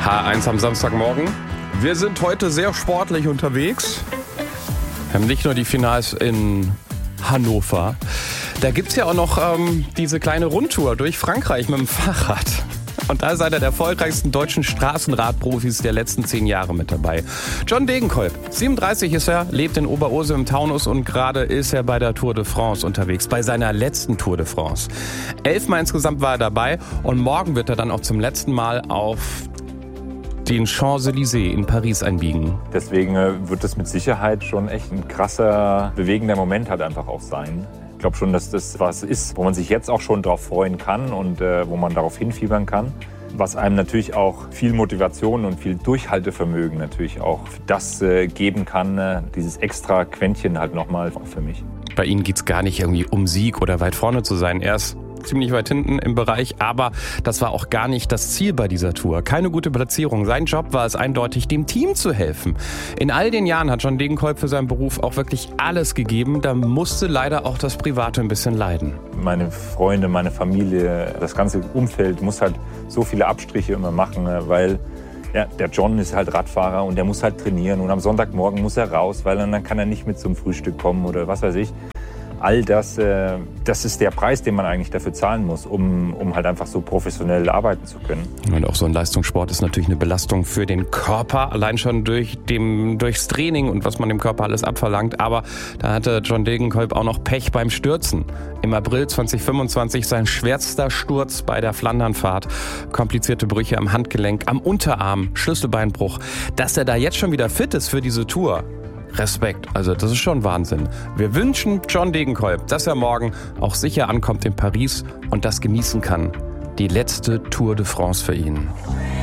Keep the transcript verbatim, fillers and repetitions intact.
H eins am Samstagmorgen. Wir sind heute sehr sportlich unterwegs. Wir haben nicht nur die Finals in Hannover. Da gibt es ja auch noch ähm, diese kleine Rundtour durch Frankreich mit dem Fahrrad. Und da ist einer der erfolgreichsten deutschen Straßenradprofis der letzten zehn Jahre mit dabei. John Degenkolb, siebenunddreißig ist er, lebt in Oberursel im Taunus und gerade ist er bei der Tour de France unterwegs, bei seiner letzten Tour de France. Elfmal insgesamt war er dabei und morgen wird er dann auch zum letzten Mal auf den Champs-Élysées in Paris einbiegen. Deswegen wird es mit Sicherheit schon echt ein krasser, bewegender Moment halt einfach auch sein. Ich glaube schon, dass das was ist, wo man sich jetzt auch schon drauf freuen kann und äh, wo man darauf hinfiebern kann. Was einem natürlich auch viel Motivation und viel Durchhaltevermögen natürlich auch das äh, geben kann, äh, dieses extra Quäntchen halt nochmal für mich. Bei Ihnen geht es gar nicht irgendwie um Sieg oder weit vorne zu sein. Er ist ziemlich weit hinten im Bereich, aber das war auch gar nicht das Ziel bei dieser Tour. Keine gute Platzierung. Sein Job war es eindeutig, dem Team zu helfen. In all den Jahren hat John Degenkolb für seinen Beruf auch wirklich alles gegeben. Da musste leider auch das Private ein bisschen leiden. Meine Freunde, meine Familie, das ganze Umfeld muss halt so viele Abstriche immer machen, weil ja, der John ist halt Radfahrer und der muss halt trainieren und am Sonntagmorgen muss er raus, weil dann kann er nicht mit zum Frühstück kommen oder was weiß ich. All das, äh, das ist der Preis, den man eigentlich dafür zahlen muss, um, um halt einfach so professionell arbeiten zu können. Und auch so ein Leistungssport ist natürlich eine Belastung für den Körper, allein schon durch dem, durchs Training und was man dem Körper alles abverlangt. Aber da hatte John Degenkolb auch noch Pech beim Stürzen. Im April zweitausendfünfundzwanzig sein schwerster Sturz bei der Flandernfahrt. Komplizierte Brüche am Handgelenk, am Unterarm, Schlüsselbeinbruch. Dass er da jetzt schon wieder fit ist für diese Tour, Respekt, also das ist schon Wahnsinn. Wir wünschen John Degenkolb, dass er morgen auch sicher ankommt in Paris und das genießen kann. Die letzte Tour de France für ihn.